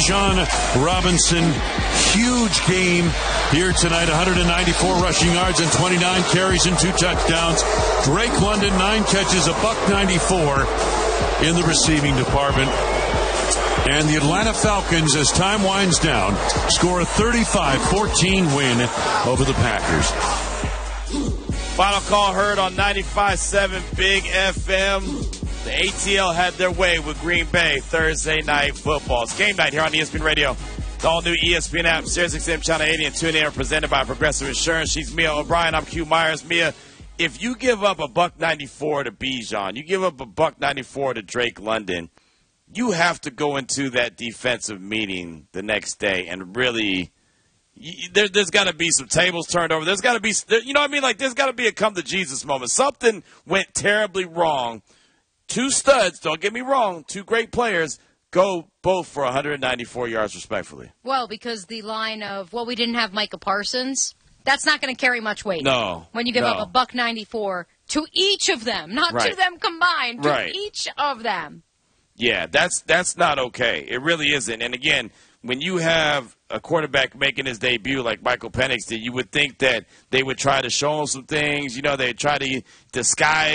Bijan Robinson, huge game here tonight. 194 rushing yards and 29 carries and 2 touchdowns. Drake London, 9 catches, $194 in the receiving department. And the Atlanta Falcons, as time winds down, score a 35-14 win over the Packers. Final call heard on 95.7 Big FM. The ATL had their way with Green Bay Thursday night football. It's game night here on ESPN Radio. The all-new ESPN app, SiriusXM Channel 80 and TuneIn are presented by Progressive Insurance. She's Mia O'Brien. I'm Q Myers. Mia, if you give up $194 to Bijan, you give up $194 to Drake London, you have to go into that defensive meeting the next day and really there's got to be some tables turned over. There's got to be, you know what I mean? Like, there's got to be a come-to-Jesus moment. Something went terribly wrong. 2 studs, don't get me wrong, 2 great players, go both for 194 yards respectfully. Well, because the line of, we didn't have Micah Parsons, that's not going to carry much weight. No. When you give up $194 to each of them, not to them combined, to each of them. Yeah, that's not okay. It really isn't. And, again, when you have a quarterback making his debut like Michael Penix did, you would think that they would try to show him some things. You know, they'd try to disguise